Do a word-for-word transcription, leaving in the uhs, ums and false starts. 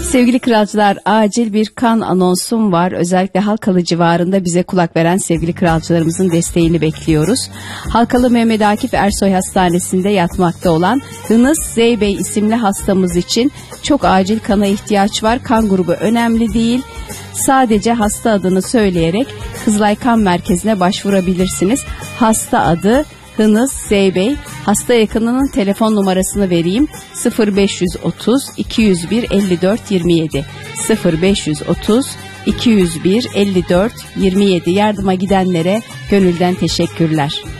Sevgili kralcılar, acil bir kan anonsum var. Özellikle Halkalı civarında bize kulak veren sevgili kralcılarımızın desteğini bekliyoruz. Halkalı Mehmet Akif Ersoy Hastanesi'nde yatmakta olan Hınız Zeybey isimli hastamız için çok acil kana ihtiyaç var. Kan grubu önemli değil. Sadece hasta adını söyleyerek Kızılay Kan Merkezi'ne başvurabilirsiniz. Hasta adı Hınız Zeybey. Hasta yakınının telefon numarasını vereyim. sıfır beş otuz iki yüz bir elli dört yirmi yedi sıfır beş otuz iki yüz bir elli dört yirmi yedi. Yardıma gidenlere gönülden teşekkürler.